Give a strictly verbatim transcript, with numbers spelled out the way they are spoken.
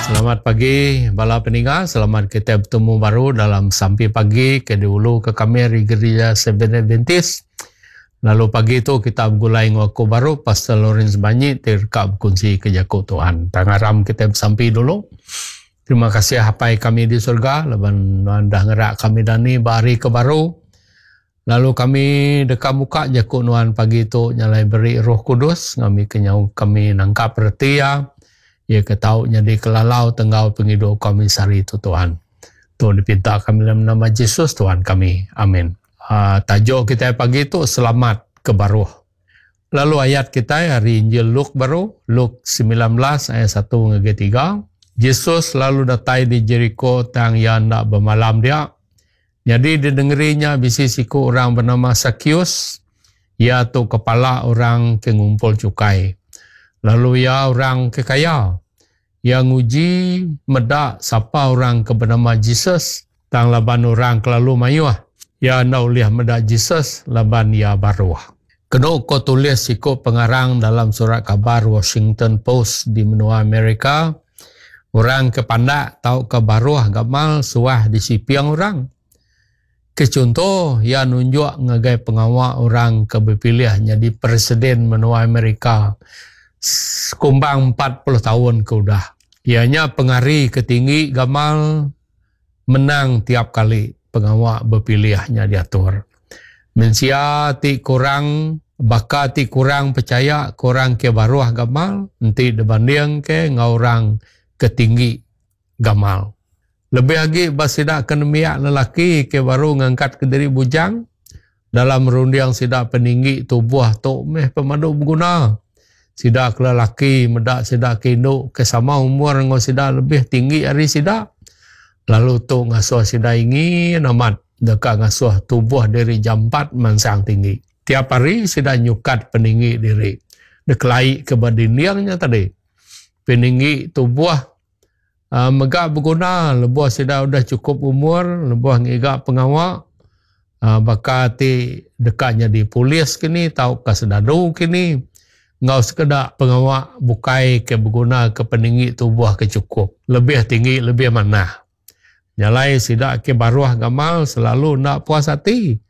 Selamat pagi, bala peninggal. Selamat kita bertemu baru dalam Sampai Pagi ke dulu ke kami di Gereja Seventh Adventist. Lalu pagi itu kita bergulai ngaku baru Pastor Lawrence Banyi terkap kunci kejaku Tuhan. Tangaram kita sampai dulu. Terima kasih hapai kami di surga. Leban anda ngerak kami dani bari ke baru. Lalu kami dekat muka jaku nuan pagi itu nyalai beri Roh Kudus. Kami kenyau kami nangkap retia. Ia ketau jadi kelalau tenggau pengidu kami sari itu Tuhan. Tuhan dipinta kami dalam nama Yesus Tuhan kami. Amin. Uh, tajuk kita pagi itu selamat ke baru. Lalu ayat kita hari Injil Luk baru. Luk sembilan belas ayat satu hingga tiga. Yesus lalu datai di Jericho tang yang nak bermalam dia. Jadi didengerinya bisisiku orang bernama Sakius. Ia tu kepala orang pengumpul cukai. Lalu ia orang kekaya yang uji medak siapa orang ke bernama Jesus tang laban orang kelalu mayuah ia nak uliah medak Jesus laban ia baruah. Kena ko tulis siku pengarang dalam surat kabar Washington Post di benua Amerika. Orang kepandak tahu ke baruah gamal suah di sipiang orang. Kecontoh ia nunjuk ngagai pengawal orang ke berpilih jadi presiden benua Amerika. Kumbang empat puluh tahun ke udah. Ianya pengari ketinggi gamal menang tiap kali pengawal berpilihnya diatur. Mensia ti kurang baka ti kurang percaya kurang ke baruah gamal nanti dibanding ke ngaurang ketinggi gamal. Lebih lagi basida kenemiak lelaki ke baru ngangkat ke diri bujang dalam rundiang sida peninggi tubuh tu meh pemadu berguna. Sida lelaki medak sida kino kesama umur ngau sida lebih tinggi dari sida. Lalu tu ngasuh sida ingin amat dekat ngasuh tubuh dari jam empat mansang tinggi. Tiap hari sida nyukat peninggi diri. Dekelai ke badiniangnya tadi. Peninggi tubuh uh, megak berguna. Lebuh sida udah cukup umur. Lebuh ngigak pengawal. Uh, bakati dekatnya di polis kini. Tahu ke sedadu kini. Ngau sekedar pengawal bukai ke berguna ke peninggi tubuh ke cukup. Lebih tinggi, lebih mana. Nyalai sidak ke baruah gamal selalu nak puas hati.